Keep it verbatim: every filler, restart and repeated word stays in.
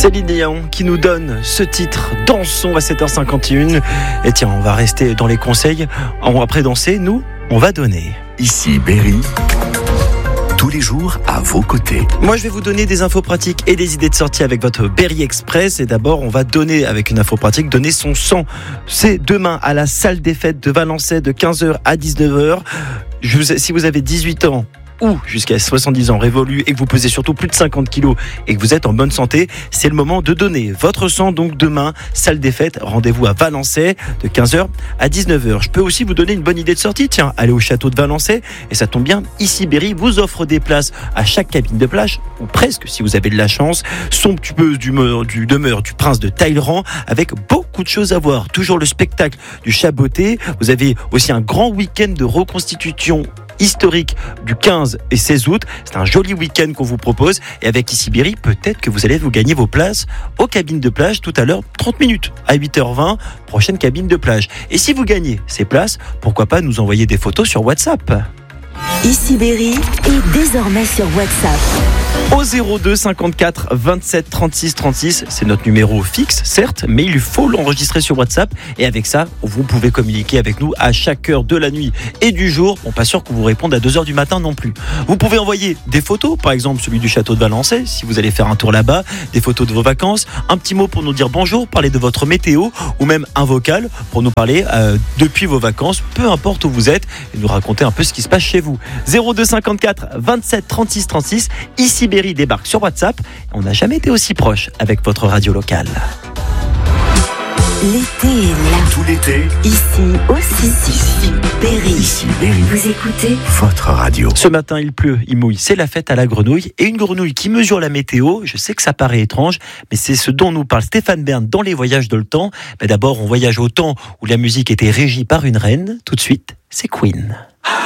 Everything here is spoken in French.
Céline Dion qui nous donne ce titre Dansons à sept heures cinquante et un. Et tiens, on va rester dans les conseils. Après danser, nous, on va donner. Ici Berry, tous les jours à vos côtés. Moi, je vais vous donner des infos pratiques et des idées de sortie avec votre Berry Express. Et d'abord, on va donner, avec une info pratique, donner son sang. C'est demain à la salle des fêtes de Valençay de quinze heures à dix-neuf heures. Je vous, si vous avez dix-huit ans ou jusqu'à soixante-dix ans révolus et que vous pesez surtout plus de cinquante kilos et que vous êtes en bonne santé, c'est le moment de donner votre sang. Donc demain, salle des fêtes, rendez-vous à Valençay de quinze heures à dix-neuf heures. Je peux aussi vous donner une bonne idée de sortie. Tiens, allez au château de Valençay et ça tombe bien, ici Berry vous offre des places à chaque cabine de plage, ou presque si vous avez de la chance. Somptueuse du, du demeure du prince de Talleyrand avec beaucoup de choses à voir. Toujours le spectacle du Chaboté. Vous avez aussi un grand week-end de reconstitution historique du quinze et seize août. C'est un joli week-end qu'on vous propose. Et avec Ici Berry, peut-être que vous allez vous gagner vos places aux cabines de plage tout à l'heure, trente minutes à huit heures vingt, prochaine cabine de plage. Et si vous gagnez ces places, pourquoi pas nous envoyer des photos sur WhatsApp. Ici Berry est désormais sur WhatsApp. Au zéro deux cinquante-quatre vingt-sept trente-six trente-six, c'est notre numéro fixe, certes, mais il faut l'enregistrer sur WhatsApp. Et avec ça, vous pouvez communiquer avec nous à chaque heure de la nuit et du jour. Bon, pas sûr qu'on vous réponde à deux heures du matin non plus. Vous pouvez envoyer des photos, par exemple celui du château de Valençay, si vous allez faire un tour là-bas, des photos de vos vacances, un petit mot pour nous dire bonjour, parler de votre météo, ou même un vocal pour nous parler euh, depuis vos vacances, peu importe où vous êtes, et nous raconter un peu ce qui se passe chez vous. zéro deux cinquante-quatre vingt-sept trente-six trente-six, Ici Berry débarque sur WhatsApp. On n'a jamais été aussi proche avec votre radio locale. L'été est là. Tout l'été, Ici aussi. Ici Berry. Ici Berry, Vous écoutez votre radio. Ce matin, il pleut, il mouille. C'est la fête à la grenouille. Et une grenouille qui mesure la météo, je sais que ça paraît étrange, mais c'est ce dont nous parle Stéphane Bern dans Les Voyages de le temps. Mais d'abord, on voyage au temps où la musique était régie par une reine. Tout de suite, c'est Queen.